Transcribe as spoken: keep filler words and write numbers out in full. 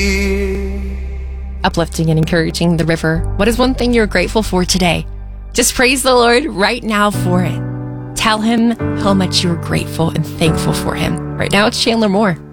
Uplifting and encouraging the river. What is one thing you're grateful for today? Just praise the Lord right now for it. Tell him how much you're grateful and thankful for him. Right now, it's Chandler Moore.